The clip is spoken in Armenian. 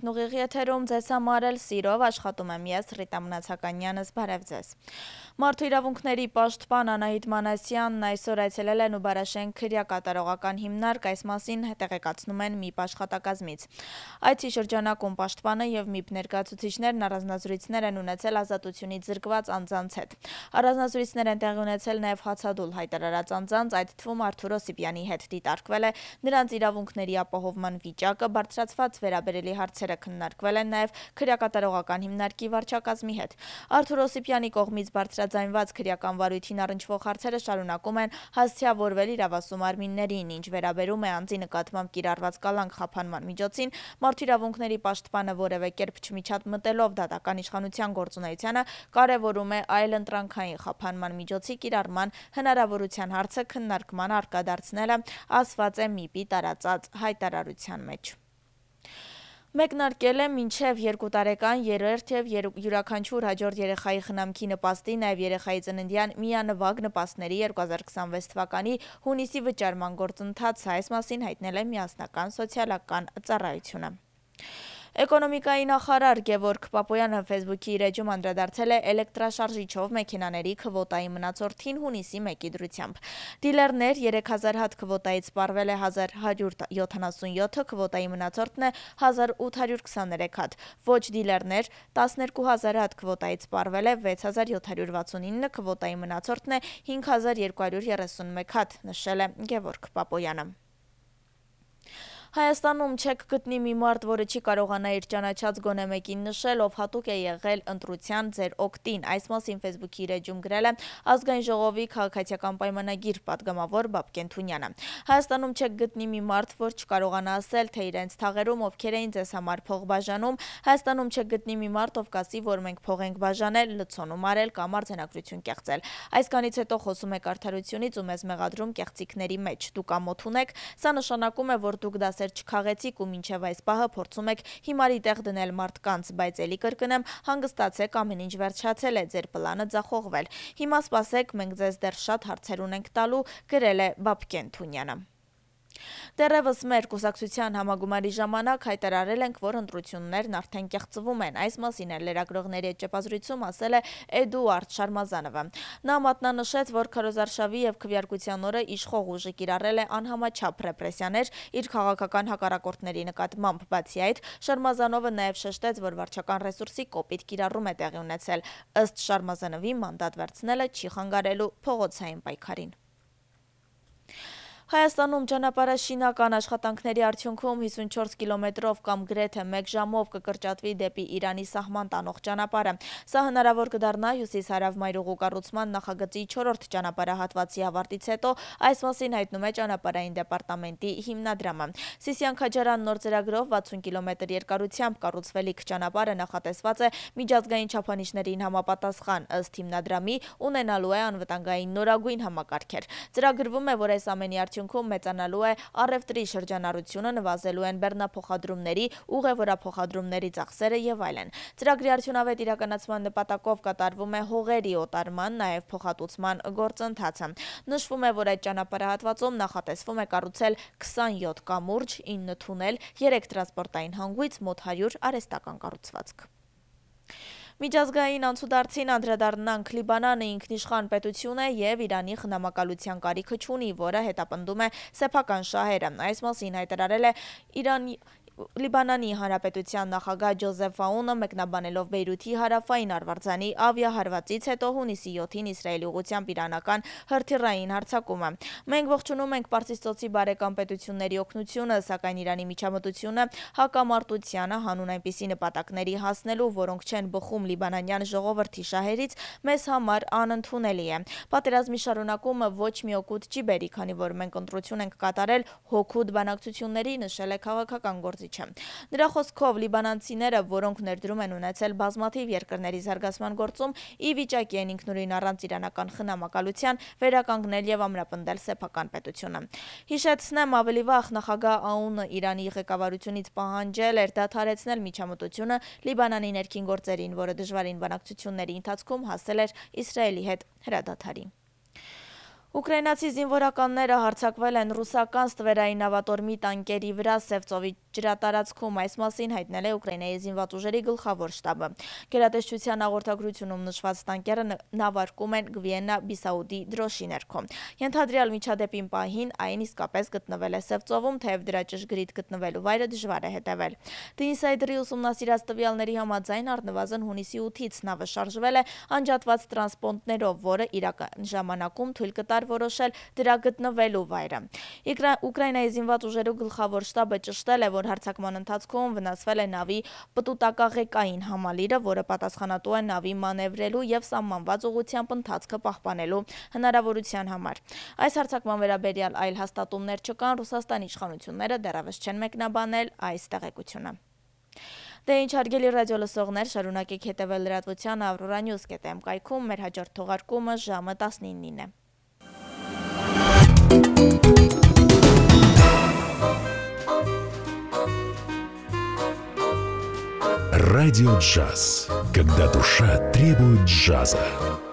Եթերն ուղիղ եթերում ձեզ համար էլ սիրով աշխատում եմ ես Ռիտա Մնացականյանս, բարև ձեզ։ Մարդու իրավունքների պաշտպան Անահիտ Մանասյանն այսօր այցելել է Նուբարաշեն քրեակատարողական հիմնարկ, այս մասին տեղեկացնում են ՄԻՊ աշխատակազմից։ Այցի շրջանակում պաշտպանը եւ ՄԻՊ ներկայացուցիչներն առանձնազրույցներ են ունեցել ազատությունից զրկված անձանց հետ։ Առանձնազրույցներ են տեղի ունեցել նաեւ հացադուլ հայտարարած անձանց, այդ թվում Արթուր Օսիպյանի հետ դիտարկվել է նրանց իրավունքների ապահովման վիճակը, բարձրացված վերաբերելի հարցերը քննարկվել են նաև քրեակատարողական հիմնարկի վարչակազմի հետ։ Արթուր Օսիպյանի կողմից բարձրաձայնված քրեական վարույթին առնչվող հարցերը շարունակում են հասցեավորվել իրավասու մարմիններին, ինչ վերաբերում է անձի նկատմամբ կիրառված կալանք խափանման միջոցին, մարդու իրավունքների պաշտպանը որևէ կերպ չմիջամտելով դատական իշխանության գործունեությանը կարևորում է այլընտրանքային խափանման միջոցի կիրառման հնարավորության հարցը քննարկման առկա դարձնելը, ասված է ՄԻՊ-ի տարածած հայտարարության մեջ։ Մեկնարկել է մինչև 2 տարեկան, 3 եւ յուրաքանչյուր հաջորդ երեխայի խնամքի նպաստի, նաև երեխայի ծննդյան միանվագ նպաստների 2026 թվականի հունիսի վճարման գործընթացը, այս մասին հայտնել է Միասնական սոցիալական ծառայությունը։ Էկոնոմիկայի նախարար Գևորգ Պապոյանը Facebook-ի իր էջում անդրադարձել է էլեկտրաշարժիչով մեքենաների քվոտայի մնացորդին հունիսի 1-ի դրությամբ։ Դիլերներ 3000 հատ քվոտայից սպառվել է 1177, քվոտայի մնացորդն է 1823 հատ։ Ոչ դիլերներ 12000 հատ քվոտայից սպառվել է 6769, քվոտայի մնացորդն է 5231 հատ, նշել է Գևորգ Պապոյանը։ Հայաստանում չեք գտնի մի մարդ, որը չի կարողանա իր ճանաչած գոնե մեկին նշել, ով հատուկ է եղել ընտրության ձեր օգտին, այս մասին Facebook-ի իր էջում գրել է Ազգային ժողովի քաղաքացիական պայմանագիր պատգամավոր Բաբկեն Թունյանը։ Հայաստանում չեք գտնի մի մարդ, որ չկարողանա ասել, թե իրենց թաղերում ովքեր էին ձեզ համար փող բաժանում, Հայաստանում չեք գտնի մի մարդ, ով կասի, որ մենք փող ենք բաժանել, լցոնում արել կամ արձանագրություն կեղծել։ Այսքանից հետո խոսում եք արդարությունից ու մեզ մեղադրում կեղծիքների մեջ։ Դուք ամոթ ունեք, սա նշանակում է, որ դուք դասեր չքաղեցիք ու մինչև այս պահը փորձում եք հիմարի տեղ դնել մարդկանց, բայց էլի կրկնեմ, հանգստացեք, ամեն ինչ վերջացել է, ձեր պլանը ձախողվել։ Հիմա սպասեք, մենք ձեզ դեռ շատ հարցեր ունենք տալու, գրել է Բաբկեն Թունյանը։ Դեռևս մեր կուսակցության համագումարի ժամանակ հայտարարել ենք, որ ընտրություններն արդեն կեղծվում են, այս մասին էլ լրագրողների հետ ճեպազրույցում ասել է Էդուարդ Շարմազանովը։ Նա մատնանշեց, որ քարոզարշավի եւ քվեարկության օրը իշխող ուժը կիրառել է անհամաչափ ռեպրեսիաներ իր քաղաքական հակառակորդների նկատմամբ, բացի այդ, Շարմազանովը նաեւ շեշտեց, որ վարչական ռեսուրսի կոպիտ կիրառում է տեղի ունեցել։ Ըստ Շարմազանովի մանդատ վերցնելը չի խանգարելու փողոցային պայքարին։ Հայաստանում ճանապարհաշինական աշխատանքների արդյունքում 54 կիլոմետրով կամ գրեթե 1 ժամով կկրճատվի դեպի Իրանի սահման տանող ճանապարհը։ Սա հնարավոր կդառնա հյուսիս-հարավ մայրուղու կառուցման նախագծի 4-րդ ճանապարհահատվածի ավարտից հետո, այս մասին հայտնում է ճանապարհային դեպարտամենտի հիմնադրամը։ Սիսիան-Քաջարան նոր ծրագրով 60 կիլոմետր երկարությամբ կառուցվելիք ճանապարհը նախատեսված է միջազգային չափանիշներին համապատասխան, ըստ հիմնադրամի, ունենալու է անվտանգային նորագույն համակարգեր։ Ծրագրվում է, որ այս ամենի արդյունքում մեծանալու է առևտրի շրջանառությունը, նվազելու են բեռնափոխադրումների, ուղևորափոխադրումների ծախսերը եւ այլն։ Ծրագրի արդյունավետ իրականացման նպատակով կատարվում է հողերի օտարման, նաեւ փոխհատուցման գործընթացը։ Նշվում է, որ այդ ճանապարհահատվածում նախատեսվում է կառուցել 27 կամուրջ, 9 թունել, 3 տրանսպորտային հանգույց, մոտ 100 արհեստական կառուցվածք։ Միջազգային անցուդարձին անդրադառնանք, Լիբանանը ինքնիշխան պետություն է եւ Իրանի խնամակալության կարիքը չունի, որը հետապնդում է սեփական շահերը։ Այս մասին հայտարարել է Լիբանանի Հանրապետության նախագահ Ջոզեֆ Աունը, մեկնաբանելով Բեյրութի հարավային արվարձանի ավիահարվածից հետո հունիսի 7-ին Իսրայելի ուղղությամբ իրանական հրթիռային հարձակումը։ Մենք ողջունում ենք Պարսից ծոցի բարեկամ պետությունների օգնությունը, սակայն Իրանի միջամտությունը հակամարտությանը հանուն այնպիսի նպատակների հասնելու, որոնք չեն բխում լիբանանյան ժողովրդի շահերից, մեզ համար անընդունելի է։ Պատերազմի շարունակումը ոչ մի օգուտ չի բերի, քանի որ մենք ընտրություն ենք կատարել հօգուտ բանակցությունների, նշել է քաղաքական գործիչը։ Նրա խոսքով լիբանանցիները, որոնք ներդրում են ունեցել բազմաթիվ երկրների զարգացման գործում, ի վիճակի են ինքնուրույն առանց իրանական խնամակալության վերականգնել եւ ամրապնդել սեփական պետությունը։ Հիշեցնեմ, ավելի վաղ նախագահ Աունը Իրանի ղեկավարությունից պահանջել էր դադարեցնել միջամտությունը Լիբանանի ներքին գործերին, որը դժվարին բանակցությունների ընթացքում հասել էր Իսրայելի հետ հրադադարի։ Ուկրաինացի զինվորականները հարձակվել են ռուսական ստվերային նավատորմի տանկերի վրա Սևծովի ջրատարածքում, այս մասին հայտնել է Ուկրաինայի զինված ուժերի գլխավոր շտաբը։ Գերատեսչության հաղորդագրությունում նշված տանկերը նավարկում են Գվիենա-Բիսաուտի դրոշի ներքո։ Ենթադրյալ միջադեպին պահին այն իսկապես գտնվել է Սևծովում, թեև դրա ճշգրիտ գտնվելու վայրը դժվար է հետևել։ The Insider-ի ուսումնասիրած տվյալների համաձայն առնվազն հունիսի 8-ից նավը շարժվել է անջատված տրանսպոնդերով, որը իրական ժամանակում թույլ կտար որոշել դրա գտնվելու վայրը։ Ուկրաինայի զինված ուժերու գլխավոր շտաբը ճշտել է, որ հարձակման ընթացքում վնասվել է նավի պտուտակաղեկային համալիրը, որը պատասխանատու է նավի մանևրելու և սահմանված ուղղությամբ ընթացքը պահպանելու հնարավորության համար։ Այս հարձակման վերաբերյալ այլ հաստատումներ չկան, Ռուսաստանի իշխանությունները դեռևս չեն մեկնաբանել այս տեղեկությունը։ Դե ինչ հարգելի ռադիո լսողներ, շարունակեք հետևել լրատվության Aurora.news.am կայքում, մեր հաջորդ թողարկումը ժամը 19-ին է։ Радио джаз. Когда душа требует джаза.